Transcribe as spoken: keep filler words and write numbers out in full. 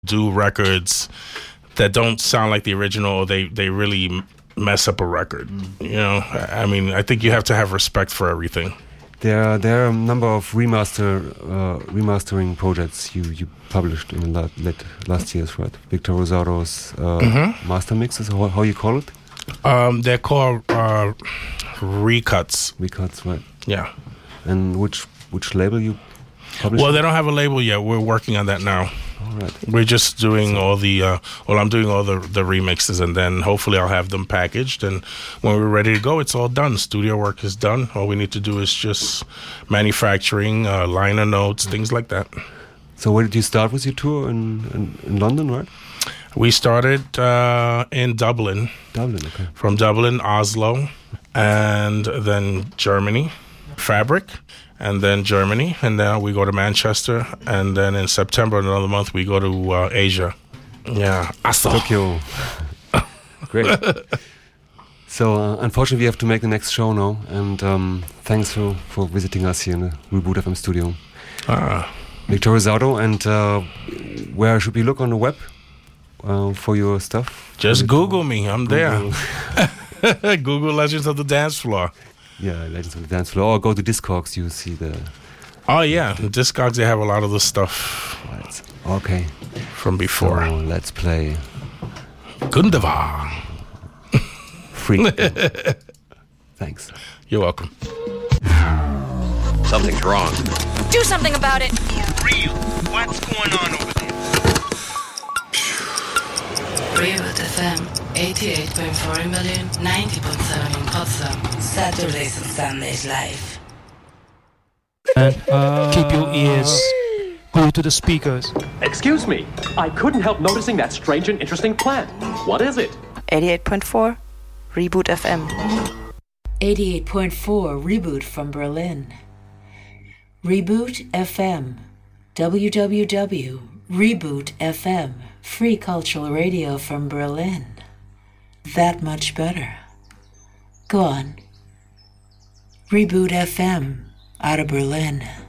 do records that don't sound like the original, or they, they really mess up a record. Mm. You know, I mean, I think you have to have respect for everything. There are, there are a number of remaster uh, remastering projects you, you published in the la- late last years, right? Victor Rosato's uh, mm-hmm. master mixes, how, how you call it? Um, they're called uh, recuts. Recuts, right? Yeah. And which which label you published? Well, they don't have a label yet. We're working on that now. All right. We're just doing all the, uh, well, I'm doing all the, the remixes, and then hopefully I'll have them packaged. And when we're ready to go, it's all done. Studio work is done. All we need to do is just manufacturing, uh, liner notes, things like that. So where did you start with your tour? In, in, in London, right? We started uh, in Dublin. Dublin, okay. From Dublin, Oslo, and then Germany, Fabric. And then Germany, and then we go to Manchester, and then in September, another month, we go to uh, Asia. Yeah, Asa. Tokyo. Great. So, uh, unfortunately, we have to make the next show now, and um, thanks for, for visiting us here in the Reboot F M studio. Ah. Victor Rosato, and uh, where should we look on the web uh, for your stuff? Just Google me, I'm Google. there. Google Legends of the Dance Floor. Yeah, Legends of the Dance Floor. Or go to Discogs, you see the... Oh, yeah. The Discogs, they have a lot of the stuff. Right. Okay. From before. So, let's play... Gundava. Freak. Thanks. You're welcome. Something's wrong. Do something about it. For real. What's going on over there? Reboot F M, eighty-eight point four in Berlin, ninety point seven in Potsdam. Saturdays and Sundays live. And uh, keep your ears glued to the speakers. Excuse me, I couldn't help noticing that strange and interesting plant. What is it? eighty-eight point four, Reboot F M. eighty-eight point four, Reboot from Berlin. Reboot F M, w w w dot reboot f m, free cultural radio from Berlin. That much better. Go on. Reboot F M, out of Berlin.